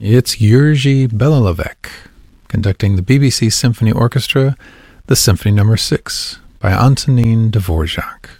It's Jerzy Belalovec conducting the BBC Symphony Orchestra, the Symphony No. 6 by Antonin Dvorak.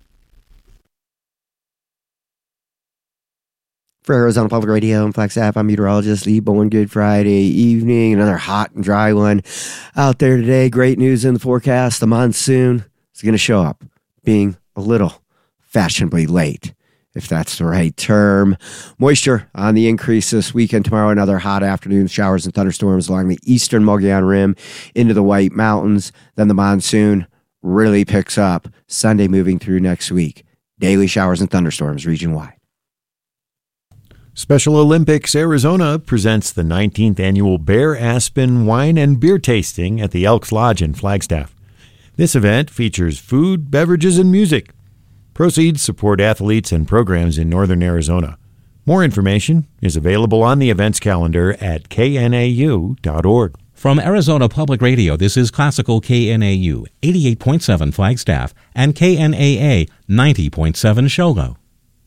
For Arizona Public Radio and Flagstaff, I'm meteorologist Lee Bowen. Good Friday evening. Another hot and dry one out there today. Great news in the forecast. The monsoon is going to show up, being a little fashionably late, if that's the right term. Moisture on the increase this weekend. Tomorrow, another hot afternoon. Showers and thunderstorms along the eastern Mogollon Rim into the White Mountains. Then the monsoon really picks up. Sunday moving through next week. Daily showers and thunderstorms region-wide. Special Olympics Arizona presents the 19th annual Bear Aspen Wine and Beer Tasting at the Elks Lodge in Flagstaff. This event features food, beverages, and music. Proceeds support athletes and programs in northern Arizona. More information is available on the events calendar at knau.org. From Arizona Public Radio, this is Classical KNAU 88.7 Flagstaff and KNAA 90.7 Shogo.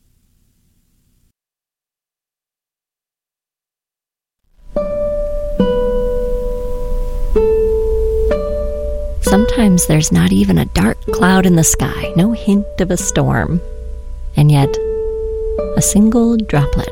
Sometimes there's not even a dark cloud in the sky, no hint of a storm, and yet a single droplet.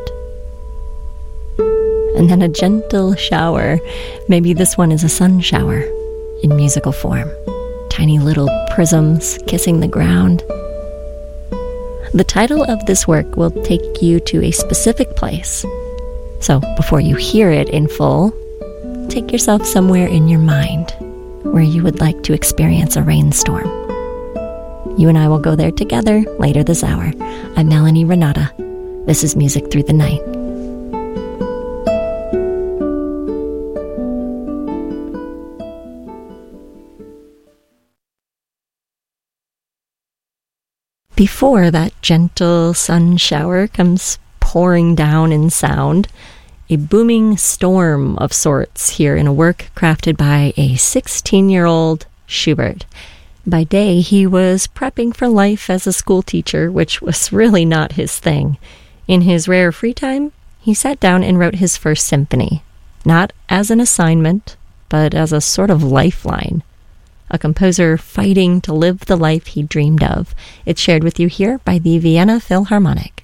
And then a gentle shower. Maybe this one is a sun shower in musical form. Tiny little prisms kissing the ground. The title of this work will take you to a specific place. So before you hear it in full, take yourself somewhere in your mind where you would like to experience a rainstorm. You and I will go there together later this hour. I'm Melanie Renata. This is Music Through the Night. Before that gentle sun shower comes pouring down in sound, a booming storm of sorts here in a work crafted by a 16-year-old Schubert. By day, he was prepping for life as a school teacher, which was really not his thing. In his rare free time, he sat down and wrote his first symphony, not as an assignment, but as a sort of lifeline. A composer fighting to live the life he dreamed of. It's shared with you here by the Vienna Philharmonic.